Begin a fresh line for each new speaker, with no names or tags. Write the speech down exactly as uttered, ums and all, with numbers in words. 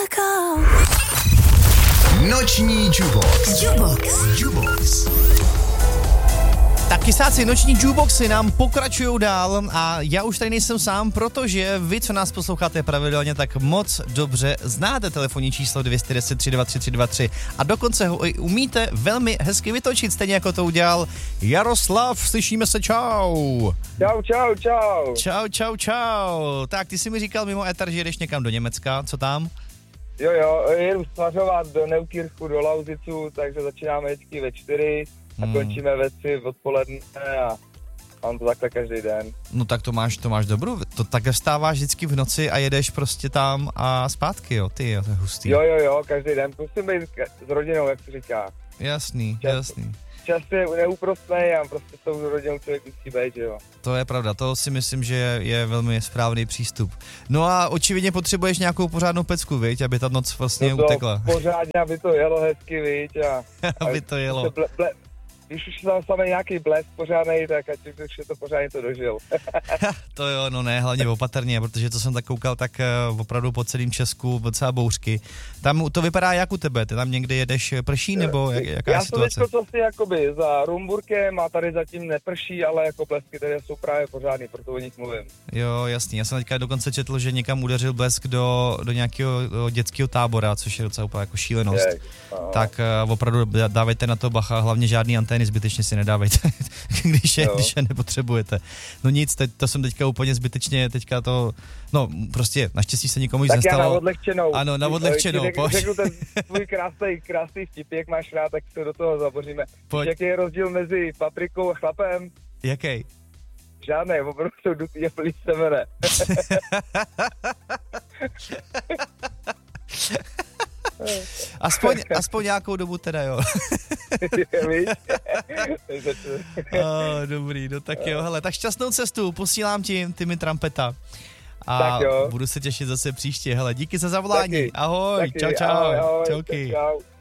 Noční Jukebox.
Jukebox.
Jukebox.
Tak kysáci, noční jukeboxy nám pokračují dál a já už tady nejsem sám, protože vy, co nás posloucháte pravidelně, tak moc dobře znáte telefonní číslo dvě jedna deset, tři dva tři, tři dva tři a dokonce ho i umíte velmi hezky vytočit, stejně jako to udělal Jaroslav. Slyšíme se, čau.
Čau, čau, čau.
Čau, čau, čau. Tak, ty jsi mi říkal mimo éter, že jedeš někam do Německa, co tam?
Jo, jo, jedu svařovat do Neukirchu, do Lauzicu, takže začínáme vždycky ve čtyři a
Hmm.
končíme ve tři odpoledne a mám to takhle každý den.
No tak to máš, to máš dobrou, to takhle vstáváš vždycky v noci a jedeš prostě tam a zpátky, jo, ty, jo, to je hustý.
Jo, jo, jo, každý den, musím být s rodinou, jak se říká.
Jasný,
Čas.
jasný.
Čas je neúprostný a prostě s tou rodinou člověk musí být, že jo.
To je pravda, to si myslím, že je, je velmi správný přístup. No a očividně potřebuješ nějakou pořádnou pecku, viď, aby ta noc vlastně
No to
utekla.
pořádně, aby to jelo hezky, viď, a...
Aby to jelo.
Se ble, ble, když už tam samý nějaký blesk pořádnej, tak ať už je to pořádně to dožil.
To jo, no ne, hlavně opatrně, protože co jsem tak koukal, tak uh, opravdu po celém Česku docela bouřky. Tam to vypadá jak u tebe, ty tam někde jedeš, prší nebo jak, jaká
Já
je
jsem
situace?
teďko vlastně jakoby za Rumburkem a tady zatím neprší, ale jako blesky tady jsou právě pořádný, proto o nich mluvím.
Jo, jasný, já jsem teďka dokonce četl, že někam udeřil blesk do, do nějakého dětského tábora, což je docela úplně jako šílenost.
Je, no.
Tak uh, opravdu dávejte na to bacha, hlavně žádný antény zbytečně si nedávejte, když, je, když je nepotřebujete. No nic, teď, to jsem teďka úplně zbytečně, teďka to, no prostě naštěstí se nikomu nic
Tak
nestalo.
já na odlehčenou.
Ano, na odlehčenou,
Řek,
pojď.
řeknu ten tvůj krásný, krásný vtip, jak máš rád, tak se do toho zaboříme.
Pojď.
Jaký je rozdíl mezi paprikou a chlapem?
Jaký?
Žádný, opravdu jsou dutý a plný semene.
Aspoň, aspoň nějakou dobu teda, jo.
Víš?
oh, dobrý, no tak jo, hele, tak šťastnou cestu, posílám ti, ty mi trampeta. A
Tak jo.
budu se těšit zase příště, hele, díky za zavolání,
Taky,
ahoj,
taky,
čau, čau,
ahoj, ahoj,
čauky.
čau.